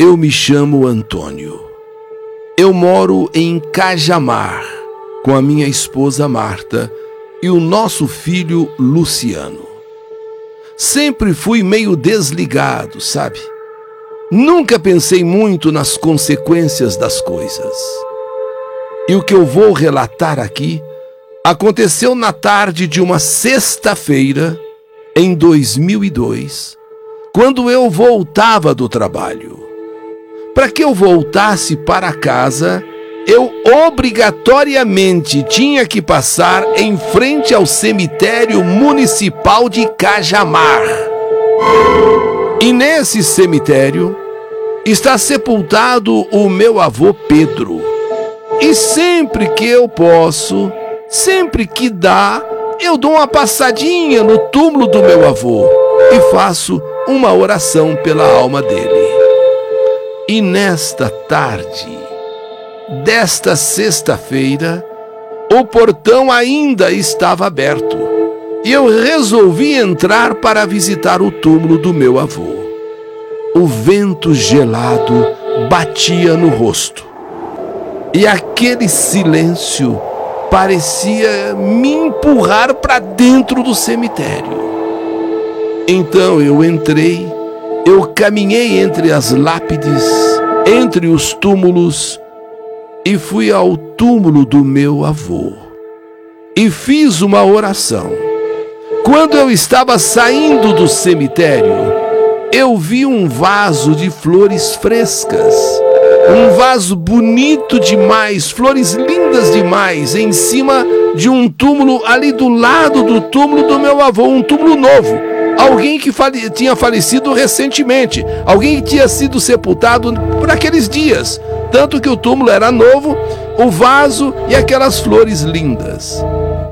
Eu me chamo Antônio. Eu moro em Cajamar com a minha esposa Marta e o nosso filho Luciano. Sempre fui meio desligado, sabe? Nunca pensei muito nas consequências das coisas. E o que eu vou relatar aqui aconteceu na tarde de uma sexta-feira, em 2002, quando eu voltava do trabalho. Para que eu voltasse para casa, eu obrigatoriamente tinha que passar em frente ao cemitério municipal de Cajamar. E nesse cemitério está sepultado o meu avô Pedro. E sempre que eu posso, sempre que dá, eu dou uma passadinha no túmulo do meu avô e faço uma oração pela alma dele. E nesta tarde desta sexta-feira, o portão ainda estava aberto e eu resolvi entrar para visitar o túmulo do meu avô. O vento gelado batia no rosto e aquele silêncio parecia me empurrar para dentro do cemitério. Então eu entrei, eu caminhei entre as lápides, entre os túmulos, e fui ao túmulo do meu avô e fiz uma oração. Quando eu estava saindo do cemitério, eu vi um vaso de flores frescas, um vaso bonito demais, flores lindas demais, em cima de um túmulo ali do lado do túmulo do meu avô, um túmulo novo. Alguém que tinha falecido recentemente, alguém que tinha sido sepultado por aqueles dias. Tanto que o túmulo era novo, o vaso e aquelas flores lindas.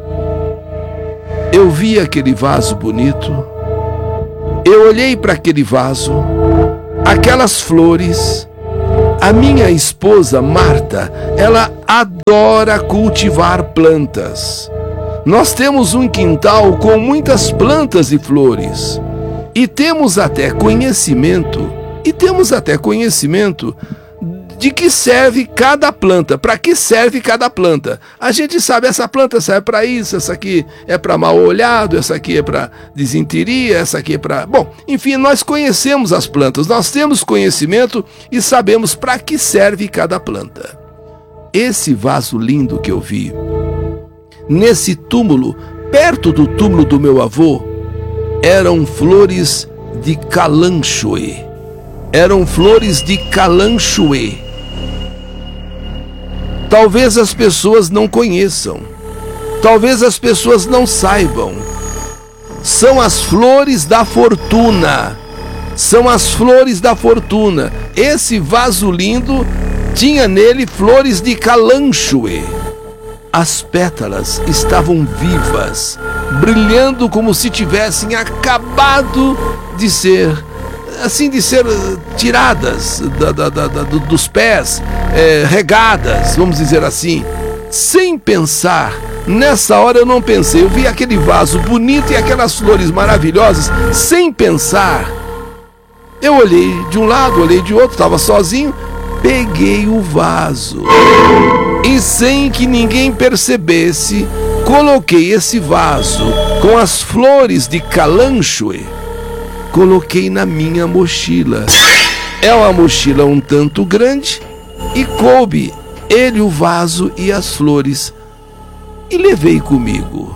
Eu vi aquele vaso bonito, eu olhei para aquele vaso, aquelas flores. A minha esposa Marta, ela adora cultivar plantas. Nós temos um quintal com muitas plantas e flores. E temos até conhecimento de que serve cada planta, para que serve cada planta. A gente sabe, essa planta serve para isso, essa aqui é para mal olhado, essa aqui é para desinteria, essa aqui é para... Bom, enfim, nós conhecemos as plantas, nós temos conhecimento e sabemos para que serve cada planta. Esse vaso lindo que eu vi, nesse túmulo, perto do túmulo do meu avô, eram flores de calanchoe. Eram flores de calanchoe. Talvez as pessoas não conheçam, talvez as pessoas não saibam. São as flores da fortuna. São as flores da fortuna. Esse vaso lindo tinha nele flores de calanchoe. As pétalas estavam vivas, brilhando como se tivessem acabado de ser tiradas dos pés, regadas, vamos dizer assim. Sem pensar, nessa hora eu não pensei, eu vi aquele vaso bonito e aquelas flores maravilhosas, sem pensar. Eu olhei de um lado, olhei de outro, estava sozinho, peguei o vaso e, sem que ninguém percebesse, coloquei esse vaso com as flores de calanchoe, coloquei na minha mochila. É uma mochila um tanto grande e coube ele, o vaso e as flores. E levei comigo.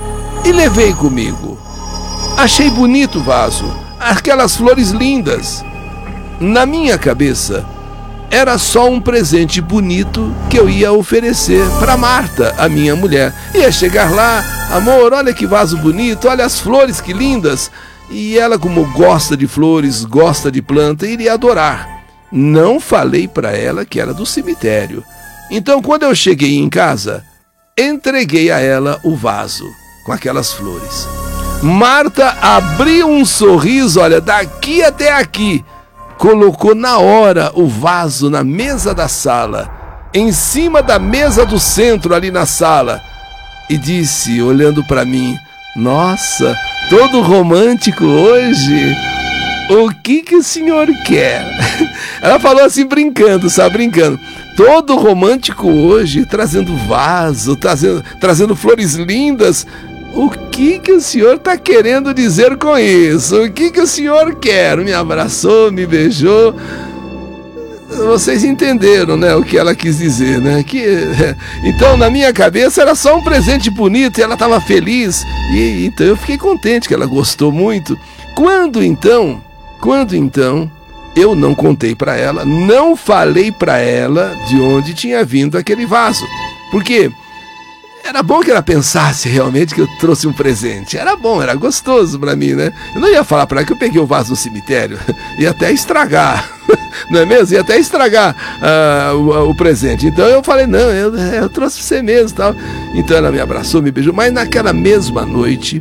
Achei bonito o vaso, aquelas flores lindas. Na minha cabeça, era só um presente bonito que eu ia oferecer para Marta, a minha mulher. Ia chegar lá, amor, olha que vaso bonito, olha as flores que lindas. E ela, como gosta de flores, gosta de planta, iria adorar. Não falei para ela que era do cemitério. Então, quando eu cheguei em casa, entreguei a ela o vaso com aquelas flores. Marta abriu um sorriso, olha, daqui até aqui. Colocou na hora o vaso na mesa da sala, em cima da mesa do centro ali na sala, e disse, olhando para mim, nossa, todo romântico hoje. o que o senhor quer? Ela falou assim, brincando, sabe, brincando. Todo romântico hoje, trazendo vaso, trazendo flores lindas. O que o senhor está querendo dizer com isso? O que o senhor quer? Me abraçou, me beijou. Vocês entenderam, né, o que ela quis dizer, né? Então, na minha cabeça, era só um presente bonito e ela estava feliz. E então eu fiquei contente que ela gostou muito. Quando então, eu não contei para ela, não falei para ela de onde tinha vindo aquele vaso. Porque era bom que ela pensasse realmente que eu trouxe um presente. Era bom, era gostoso para mim, né? Eu não ia falar para ela que eu peguei o vaso no cemitério. Ia até estragar, não é mesmo? Ia até estragar o presente. Então eu falei, não, eu trouxe para você mesmo, tal. Então ela me abraçou, me beijou. Mas naquela mesma noite,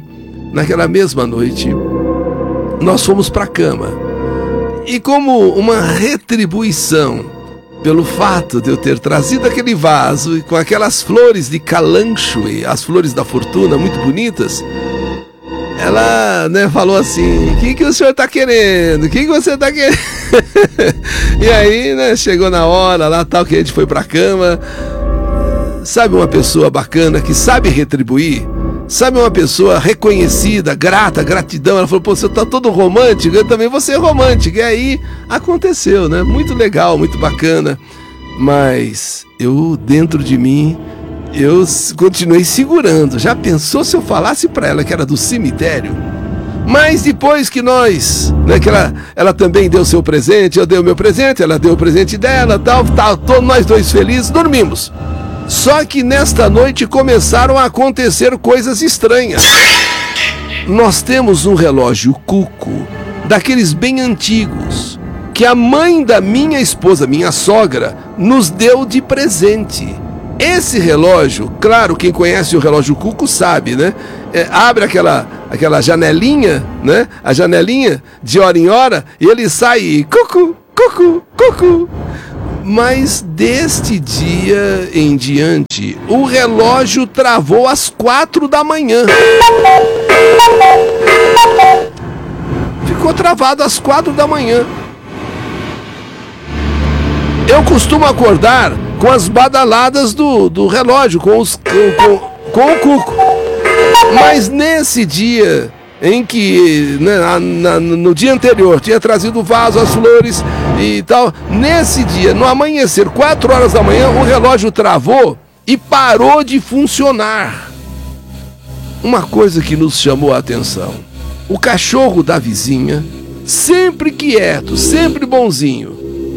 nós fomos para a cama. E como uma retribuição pelo fato de eu ter trazido aquele vaso e com aquelas flores de calanchoe, as flores da fortuna, muito bonitas, ela, né, falou assim, o que o senhor está querendo? O que você está querendo? E aí, né, chegou na hora lá, tal, que a gente foi pra cama. Sabe uma pessoa bacana que sabe retribuir? Sabe uma pessoa reconhecida, grata, gratidão? Ela falou, pô, você tá todo romântico, eu também vou ser romântico. E aí, aconteceu, né? Muito legal, muito bacana. Mas eu, dentro de mim, eu continuei segurando. Já pensou se eu falasse pra ela que era do cemitério? Mas depois que nós, né, que ela também deu seu presente, eu dei o meu presente, ela deu o presente dela, tal, todos nós dois felizes, dormimos. Só que nesta noite começaram a acontecer coisas estranhas. Nós temos um relógio Cuco, daqueles bem antigos, que a mãe da minha esposa, minha sogra, nos deu de presente. Esse relógio, claro, quem conhece o relógio Cuco sabe, né? Abre aquela janelinha, né? A janelinha de hora em hora, e ele sai cucu, cucu, cucu. Mas deste dia em diante, o relógio travou às 4 da manhã. Ficou travado às 4 da manhã. Eu costumo acordar com as badaladas do relógio, com o cuco. Mas nesse dia em que, né, no dia anterior, tinha trazido o vaso, as flores e tal, nesse dia, no amanhecer, 4 horas da manhã, o relógio travou e parou de funcionar. Uma coisa que nos chamou a atenção: o cachorro da vizinha, sempre quieto, sempre bonzinho,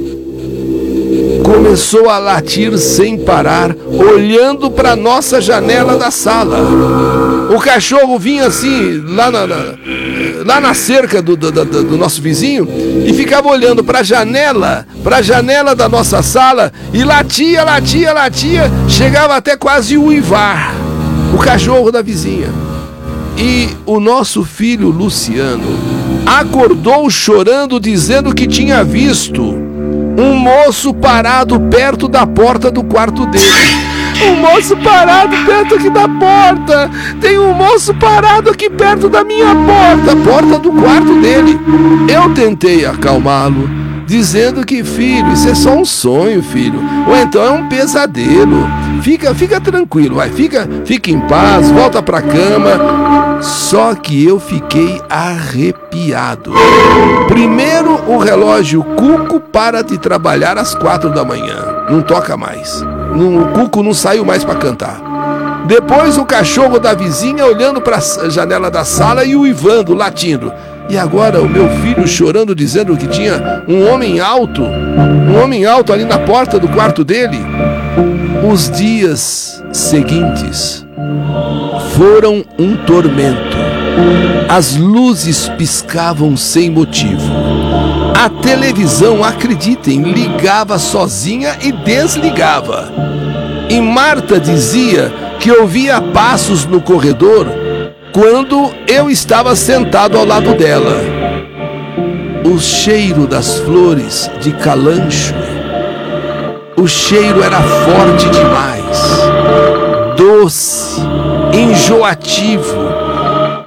começou a latir sem parar, olhando para a nossa janela da sala. O cachorro vinha assim, lá na cerca do nosso vizinho, e ficava olhando para a janela da nossa sala, e latia, chegava até quase uivar, o cachorro da vizinha. E o nosso filho Luciano acordou chorando, dizendo que tinha visto um moço parado perto da porta do quarto dele. Um moço parado perto aqui da porta. Tem um moço parado aqui perto da minha porta, a porta do quarto dele. Eu tentei acalmá-lo, dizendo que, filho, isso é só um sonho, filho. Ou então é um pesadelo. Fica tranquilo, vai, fica em paz, volta pra cama. Só que eu fiquei arrepiado. Primeiro, o relógio Cuco para de trabalhar às 4 da manhã. Não toca mais. O Cuco não saiu mais para cantar. Depois, o cachorro da vizinha olhando para a janela da sala e uivando, latindo. E agora o meu filho chorando, dizendo que tinha um homem alto ali na porta do quarto dele. Os dias seguintes foram um tormento. As luzes piscavam sem motivo. A televisão, acreditem, ligava sozinha e desligava. E Marta dizia que ouvia passos no corredor quando eu estava sentado ao lado dela. O cheiro das flores de calanchoe, o cheiro era forte demais, doce, enjoativo,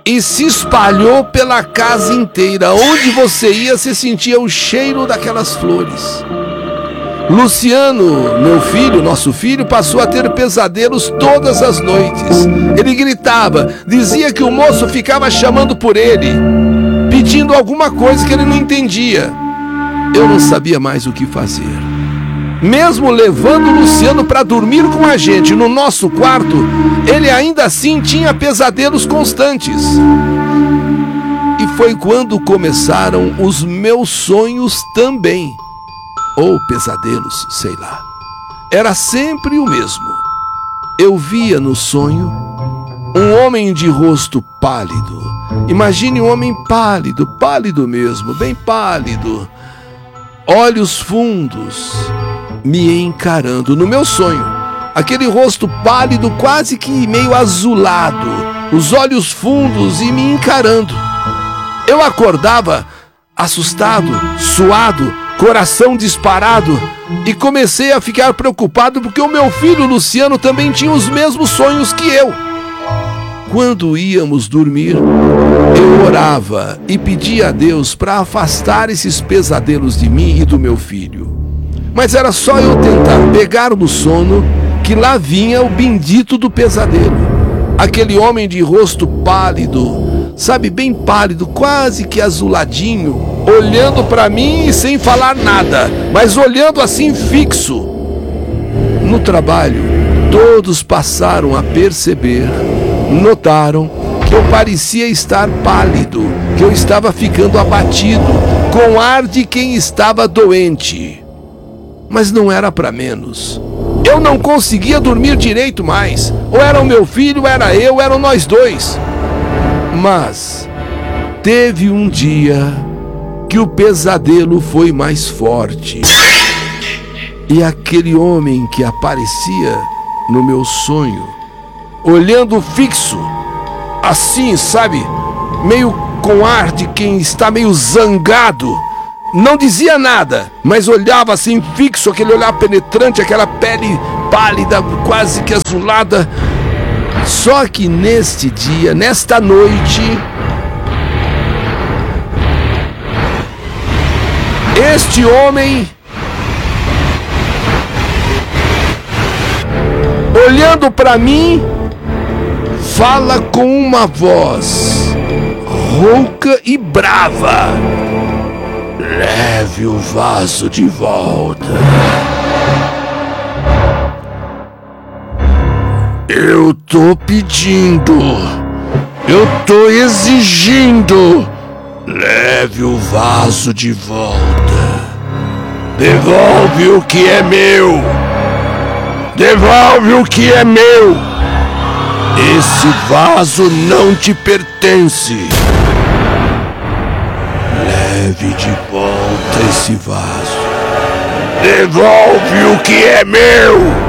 e se espalhou pela casa inteira. Onde você ia, se sentia o cheiro daquelas flores. Luciano, meu filho, nosso filho, passou a ter pesadelos todas as noites. Ele gritava, dizia que o moço ficava chamando por ele, pedindo alguma coisa que ele não entendia. Eu não sabia mais o que fazer. Mesmo levando o Luciano para dormir com a gente no nosso quarto, ele ainda assim tinha pesadelos constantes. E foi quando começaram os meus sonhos também. Ou pesadelos, sei lá. Era sempre o mesmo. Eu via no sonho um homem de rosto pálido. Imagine um homem pálido, pálido mesmo, bem pálido. Olhos fundos, me encarando no meu sonho. Aquele rosto pálido, quase que meio azulado, os olhos fundos e me encarando. Eu acordava assustado, suado, coração disparado, e comecei a ficar preocupado porque o meu filho Luciano também tinha os mesmos sonhos que eu. Quando íamos dormir, eu orava e pedia a Deus para afastar esses pesadelos de mim e do meu filho. Mas era só eu tentar pegar no sono que lá vinha o bendito do pesadelo. Aquele homem de rosto pálido, sabe, bem pálido, quase que azuladinho, olhando para mim e sem falar nada, mas olhando assim fixo. No trabalho, todos passaram a perceber, notaram que eu parecia estar pálido, que eu estava ficando abatido, com ar de quem estava doente. Mas não era para menos. Eu não conseguia dormir direito mais. Ou era o meu filho, ou era eu, eram nós dois. Mas teve um dia que o pesadelo foi mais forte. E aquele homem que aparecia no meu sonho, olhando fixo, assim, sabe, meio com ar de quem está meio zangado, não dizia nada, mas olhava assim fixo, aquele olhar penetrante, aquela pele pálida, quase que azulada. Só que neste dia, nesta noite, este homem, olhando para mim, fala com uma voz rouca e brava: leve o vaso de volta. Eu tô pedindo, eu tô exigindo, leve o vaso de volta. Devolve o que é meu. Devolve o que é meu. Esse vaso não te pertence. Leve de volta esse vaso. Devolve o que é meu.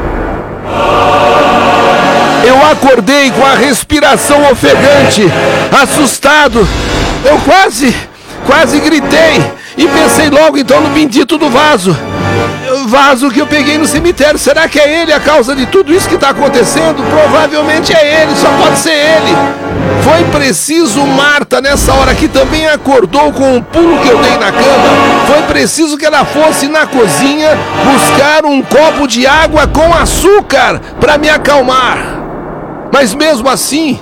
Eu acordei com a respiração ofegante, assustado. Eu quase gritei e pensei logo então no bendito do vaso. O vaso que eu peguei no cemitério. Será que é ele a causa de tudo isso que está acontecendo? Provavelmente é ele, só pode ser ele. Foi preciso Marta, nessa hora, que também acordou com o pulo que eu dei na cama, foi preciso que ela fosse na cozinha buscar um copo de água com açúcar para me acalmar. Mas mesmo assim,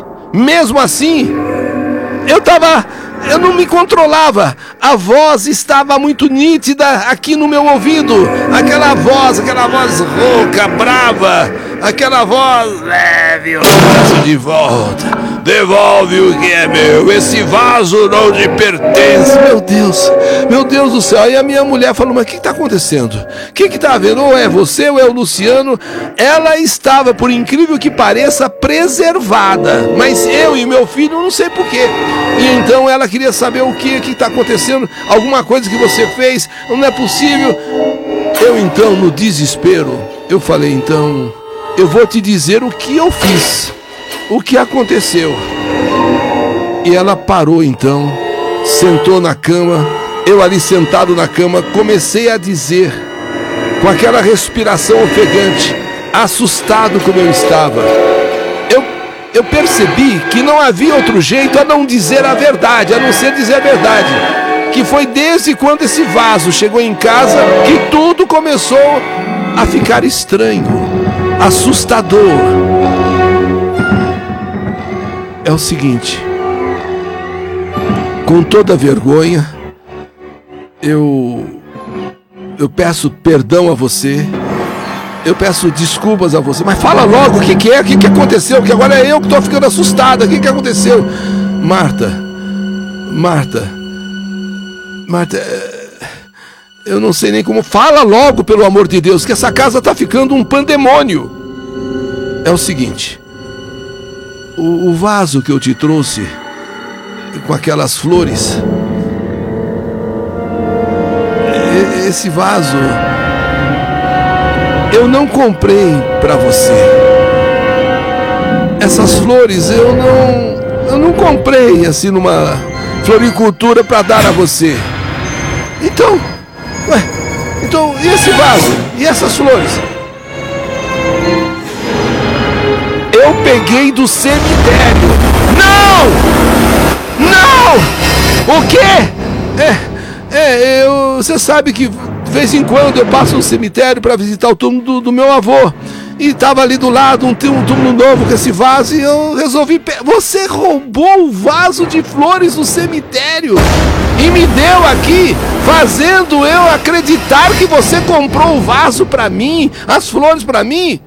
eu não me controlava. A voz estava muito nítida aqui no meu ouvido. Aquela voz rouca, brava. Aquela voz: leve o vaso de volta. Devolve o que é meu. Esse vaso não te pertence. Meu Deus do céu. Aí a minha mulher falou: mas o que está acontecendo? O que está havendo? Ou é você ou é o Luciano? Ela estava, por incrível que pareça, preservada. Mas eu e meu filho não sei porquê. E então ela queria saber o que está acontecendo. Alguma coisa que você fez. Não é possível. Eu então, no desespero, eu falei: então, eu vou te dizer o que eu fiz, o que aconteceu. E ela parou então, sentou na cama, eu ali sentado na cama, comecei a dizer, com aquela respiração ofegante, assustado como eu estava: eu percebi que não havia outro jeito a não dizer a verdade, a não ser dizer a verdade. Que foi desde quando esse vaso chegou em casa que tudo começou a ficar estranho, assustador. É o seguinte, com toda vergonha, eu peço perdão a você, eu peço desculpas a você, mas fala logo o que é, o que aconteceu, que agora é eu que estou ficando assustada, o que aconteceu? Marta, eu não sei nem como, fala logo, pelo amor de Deus, que essa casa está ficando um pandemônio. É o seguinte, o vaso que eu te trouxe, com aquelas flores, esse vaso eu não comprei para você. Essas flores eu não comprei assim numa floricultura para dar a você. Então, e esse vaso? E essas flores? Eu peguei do cemitério. Não! O quê? Você sabe que de vez em quando eu passo no cemitério para visitar o túmulo do meu avô. E estava ali do lado um túmulo novo com esse vaso e eu resolvi... Você roubou o vaso de flores do cemitério e me deu aqui, fazendo eu acreditar que você comprou o vaso para mim, as flores para mim?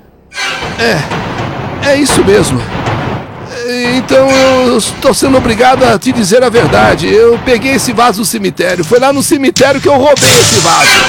É isso mesmo. Então eu estou sendo obrigado a te dizer a verdade. Eu peguei esse vaso do cemitério. Foi lá no cemitério que eu roubei esse vaso.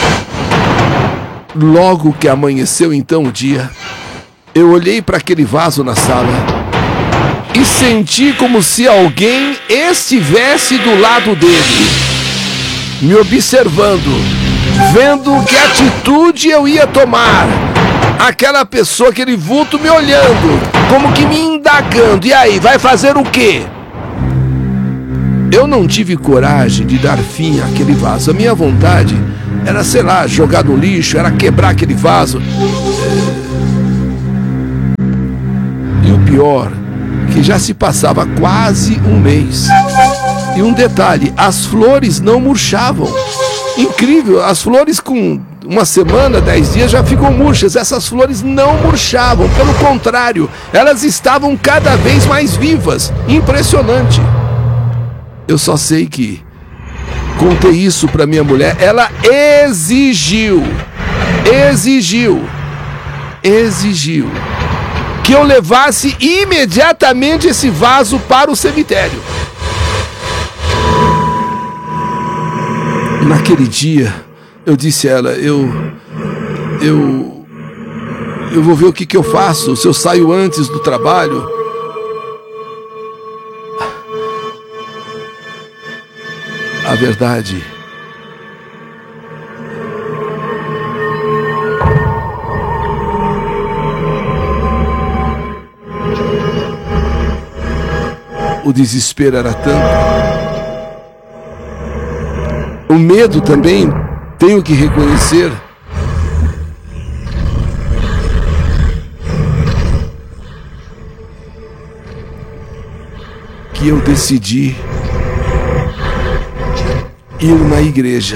Logo que amanheceu então o dia, eu olhei para aquele vaso na sala e senti como se alguém estivesse do lado dele, me observando, vendo que atitude eu ia tomar. Aquela pessoa, aquele vulto me olhando, como que me indagando. E aí, vai fazer o quê? Eu não tive coragem de dar fim àquele vaso. A minha vontade era, sei lá, jogar no lixo, era quebrar aquele vaso. E o pior, que já se passava quase um mês. E um detalhe, as flores não murchavam. Incrível, as flores com uma semana, 10 dias já ficam murchas. Essas flores não murchavam, pelo contrário, elas estavam cada vez mais vivas. Impressionante. Eu só sei que contei isso para minha mulher, ela exigiu que eu levasse imediatamente esse vaso para o cemitério. Naquele dia, eu disse a ela, eu vou ver o que eu faço, se eu saio antes do trabalho. A verdade o desespero era tanto, o medo também, tenho que reconhecer, que eu decidi ir na igreja.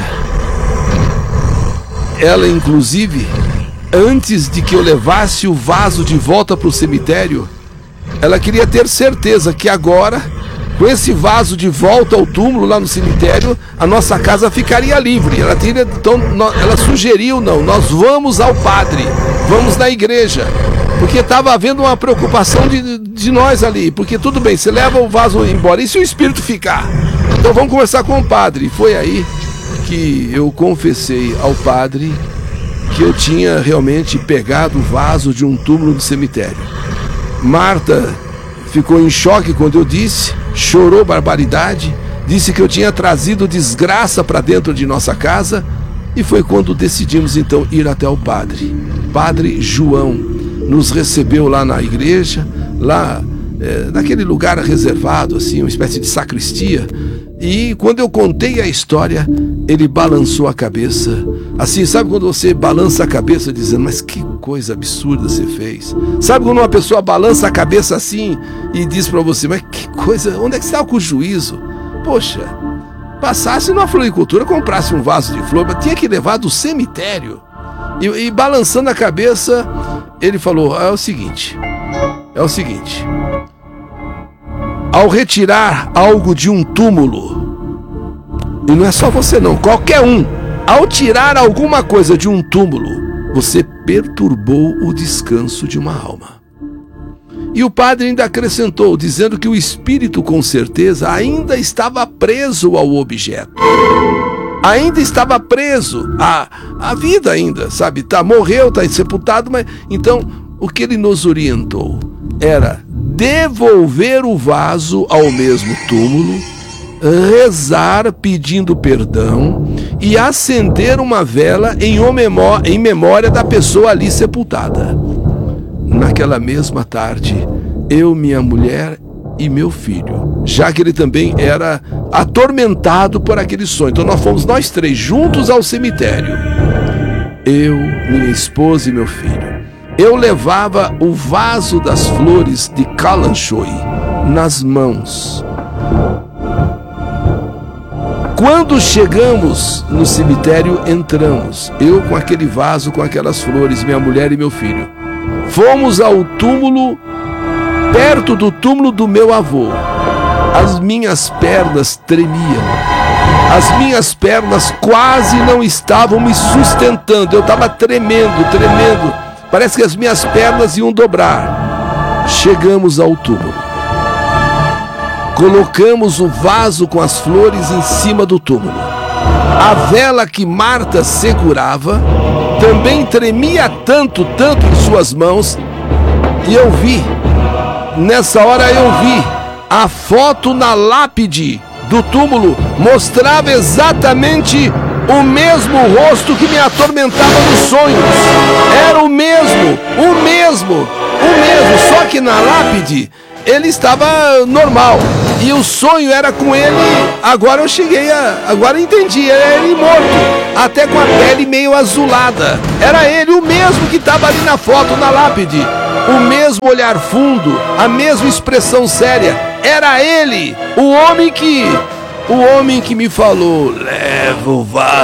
Ela, inclusive, antes de que eu levasse o vaso de volta para o cemitério, ela queria ter certeza que agora, com esse vaso de volta ao túmulo lá no cemitério, a nossa casa ficaria livre. Então ela sugeriu, nós vamos ao padre, vamos na igreja, porque estava havendo uma preocupação de nós ali, porque tudo bem, você leva o vaso embora, e se o espírito ficar? Então vamos conversar com o padre. Foi aí que eu confessei ao padre que eu tinha realmente pegado o vaso de um túmulo do cemitério. Marta ficou em choque quando eu disse, chorou barbaridade, disse que eu tinha trazido desgraça para dentro de nossa casa, e foi quando decidimos então ir até o padre. Padre João nos recebeu lá na igreja, lá naquele lugar reservado, assim, uma espécie de sacristia. E quando eu contei a história, ele balançou a cabeça. Assim, sabe quando você balança a cabeça dizendo, mas coisa absurda você fez? Sabe quando uma pessoa balança a cabeça assim e diz para você, mas que coisa, onde é que você está com o juízo? Poxa, passasse numa floricultura, comprasse um vaso de flor, mas tinha que levar do cemitério. E balançando a cabeça, ele falou, é o seguinte, ao retirar algo de um túmulo, e não é só você não, qualquer um, ao tirar alguma coisa de um túmulo, você perturbou o descanso de uma alma. E o padre ainda acrescentou, dizendo que o espírito com certeza ainda estava preso ao objeto. Ainda estava preso à vida ainda, sabe? Morreu, está sepultado, mas... Então, o que ele nos orientou era devolver o vaso ao mesmo túmulo, rezar pedindo perdão e acender uma vela em memória da pessoa ali sepultada. Naquela mesma tarde, eu, minha mulher e meu filho, já que ele também era atormentado por aquele sonho. Então nós fomos nós três juntos ao cemitério. Eu, minha esposa e meu filho. Eu levava o vaso das flores de Kalanchoe nas mãos. Quando chegamos no cemitério, entramos. Eu com aquele vaso, com aquelas flores, minha mulher e meu filho. Fomos ao túmulo, perto do túmulo do meu avô. As minhas pernas tremiam. As minhas pernas quase não estavam me sustentando. Eu estava tremendo. Parece que as minhas pernas iam dobrar. Chegamos ao túmulo. Colocamos o vaso com as flores em cima do túmulo. A vela que Marta segurava também tremia tanto em suas mãos. E eu vi, nessa hora eu vi, a foto na lápide do túmulo mostrava exatamente o mesmo rosto que me atormentava nos sonhos. Era o mesmo, só que na lápide ele estava normal. E o sonho era com ele. Agora eu entendi. Era ele morto, até com a pele meio azulada. Era ele, o mesmo que estava ali na foto, na lápide. O mesmo olhar fundo, a mesma expressão séria. Era ele, o homem que me falou, leva o vaso